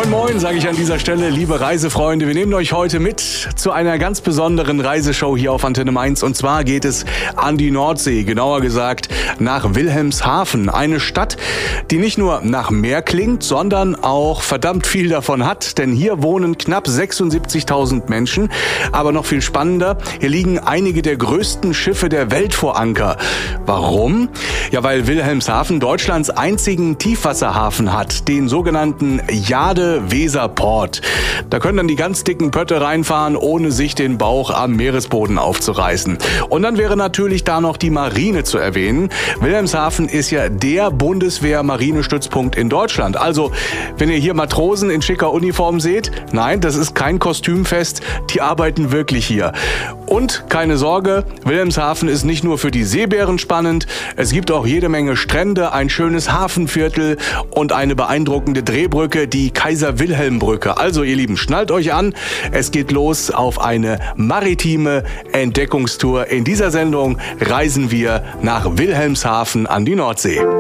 Moin Moin, sage ich an dieser Stelle, liebe Reisefreunde. Wir nehmen euch heute mit zu einer ganz besonderen Reiseshow hier auf Antenne Mainz. Und zwar geht es an die Nordsee, genauer gesagt nach Wilhelmshaven. Eine Stadt, die nicht nur nach Meer klingt, sondern auch verdammt viel davon hat. Denn hier wohnen knapp 76.000 Menschen. Aber noch viel spannender, hier liegen einige der größten Schiffe der Welt vor Anker. Warum? Ja, weil Wilhelmshaven Deutschlands einzigen Tiefwasserhafen hat, den sogenannten Jade-Weser-Port. Da können dann die ganz dicken Pötte reinfahren, ohne sich den Bauch am Meeresboden aufzureißen. Und dann wäre natürlich da noch die Marine zu erwähnen. Wilhelmshaven ist ja der Bundeswehr-Marinestützpunkt in Deutschland. Also, wenn ihr hier Matrosen in schicker Uniform seht, nein, das ist kein Kostümfest, die arbeiten wirklich hier. Und keine Sorge, Wilhelmshaven ist nicht nur für die Seebären spannend, es gibt auch jede Menge Strände, ein schönes Hafenviertel und eine beeindruckende Drehbrücke, die Kaiser-Wilhelm-Brücke. Also ihr Lieben, schnallt euch an, es geht los auf eine maritime Entdeckungstour. In dieser Sendung reisen wir nach Wilhelmshaven an die Nordsee.